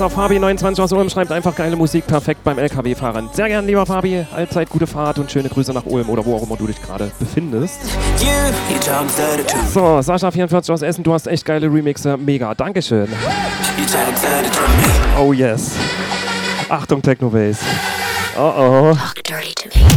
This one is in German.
Grüße auf Fabi29 aus Ulm, schreibt einfach geile Musik, perfekt beim LKW-Fahren. Sehr gern, lieber Fabi, allzeit gute Fahrt und schöne Grüße nach Ulm oder wo auch immer du dich gerade befindest. So, Sascha44 aus Essen, du hast echt geile Remixe, mega, dankeschön. Oh yes. Achtung, Techno-Bass. Oh oh.